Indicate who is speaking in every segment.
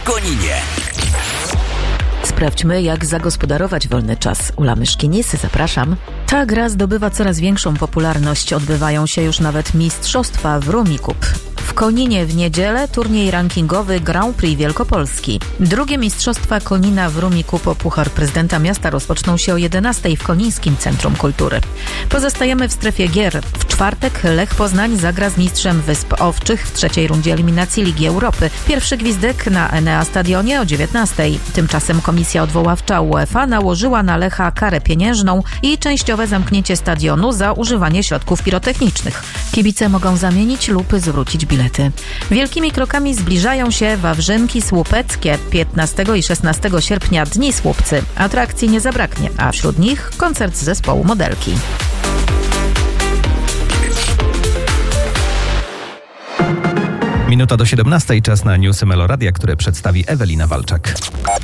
Speaker 1: Koninie.
Speaker 2: Sprawdźmy, jak zagospodarować wolny czas. Ula Myszkinis, zapraszam. Ta gra zdobywa coraz większą popularność. Odbywają się już nawet mistrzostwa w Rumi Cup. W Koninie w niedzielę turniej rankingowy Grand Prix Wielkopolski. Drugie mistrzostwa Konina w Rumi Cup o Puchar Prezydenta Miasta rozpoczną się o 11:00 w Konińskim Centrum Kultury. Pozostajemy w strefie gier. W czwartek Lech Poznań zagra z mistrzem Wysp Owczych w trzeciej rundzie eliminacji Ligi Europy. Pierwszy gwizdek na Enea Stadionie o 19:00. Tymczasem Komisja Odwoławcza UEFA nałożyła na Lecha karę pieniężną i częściowe zamknięcie stadionu za używanie środków pirotechnicznych. Kibice mogą zamienić lub zwrócić bilety. Wielkimi krokami zbliżają się Wawrzynki Słupeckie. 15 i 16 sierpnia Dni Słupcy. Atrakcji nie zabraknie, a wśród nich koncert zespołu Modelki.
Speaker 3: Minuta do 17:00, czas na newsy Meloradia, które przedstawi Ewelina Walczak.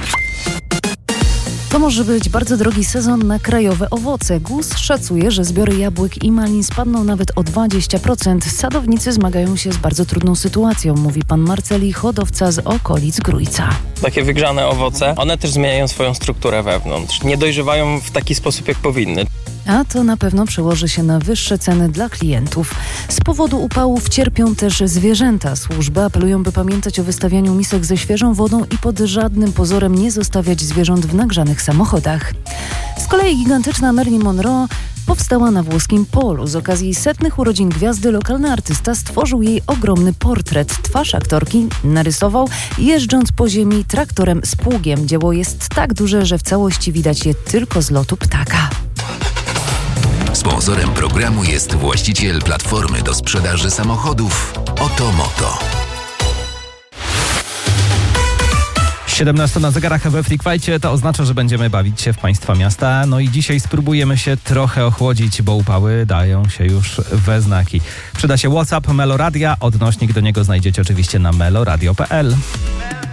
Speaker 4: To może być bardzo drogi sezon na krajowe owoce. GUS szacuje, że zbiory jabłek i malin spadną nawet o 20%. Sadownicy zmagają się z bardzo trudną sytuacją, mówi pan Marceli, hodowca z okolic Grójca.
Speaker 5: Takie wygrzane owoce, one też zmieniają swoją strukturę wewnątrz. Nie dojrzewają w taki sposób, jak powinny.
Speaker 4: A to na pewno przełoży się na wyższe ceny dla klientów. Z powodu upałów cierpią też zwierzęta. Służby apelują, by pamiętać o wystawianiu misek ze świeżą wodą i pod żadnym pozorem nie zostawiać zwierząt w nagrzanych samochodach. Z kolei gigantyczna Marilyn Monroe powstała na włoskim Polu. Z okazji 100. urodzin gwiazdy lokalny artysta stworzył jej ogromny portret. Twarz aktorki narysował, jeżdżąc po ziemi traktorem z pługiem. Dzieło jest tak duże, że w całości widać je tylko z lotu ptaka.
Speaker 1: Sponsorem programu jest właściciel platformy do sprzedaży samochodów Otomoto.
Speaker 3: 17 na zegarach we Freak Fight'cie, to oznacza, że będziemy bawić się w państwa miasta. No i dzisiaj spróbujemy się trochę ochłodzić, bo upały dają się już we znaki. Przyda się WhatsApp Meloradia, odnośnik do niego znajdziecie oczywiście na meloradio.pl.